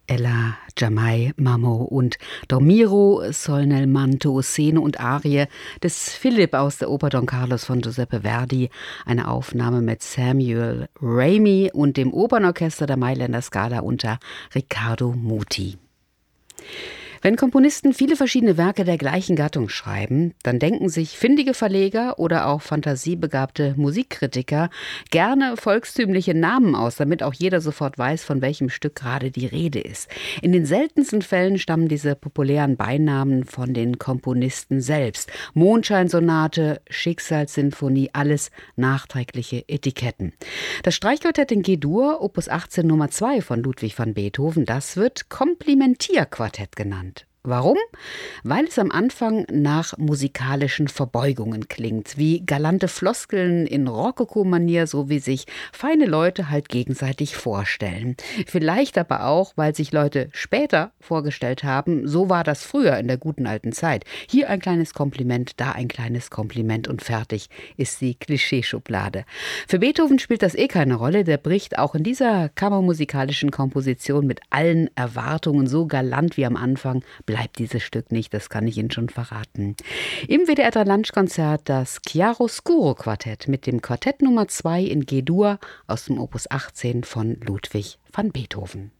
Ella, Jamai, Mamo und Dormiro sol nel manto, Szene und Arie des Philipp aus der Oper Don Carlos von Giuseppe Verdi. Eine Aufnahme mit Samuel Ramey und dem Opernorchester der Mailänder Scala unter Riccardo Muti. Wenn Komponisten viele verschiedene Werke der gleichen Gattung schreiben, dann denken sich findige Verleger oder auch fantasiebegabte Musikkritiker gerne volkstümliche Namen aus, damit auch jeder sofort weiß, von welchem Stück gerade die Rede ist. In den seltensten Fällen stammen diese populären Beinamen von den Komponisten selbst. Mondscheinsonate, Schicksalssinfonie, alles nachträgliche Etiketten. Das Streichquartett in G-Dur, Opus 18 Nummer 2 von Ludwig van Beethoven, das wird Komplimentierquartett genannt. Warum? Weil es am Anfang nach musikalischen Verbeugungen klingt, wie galante Floskeln in Rokoko-Manier, so wie sich feine Leute halt gegenseitig vorstellen. Vielleicht aber auch, weil sich Leute später vorgestellt haben, so war das früher in der guten alten Zeit. Hier ein kleines Kompliment, da ein kleines Kompliment und fertig ist die Klischeeschublade. Für Beethoven spielt das keine Rolle, der bricht auch in dieser kammermusikalischen Komposition mit allen Erwartungen so galant wie am Anfang, bleibt dieses Stück nicht, das kann ich Ihnen schon verraten. Im WDR 3 Lunchkonzert das Chiaroscuro Quartett mit dem Quartett Nummer 2 in G-Dur aus dem Opus 18 von Ludwig van Beethoven.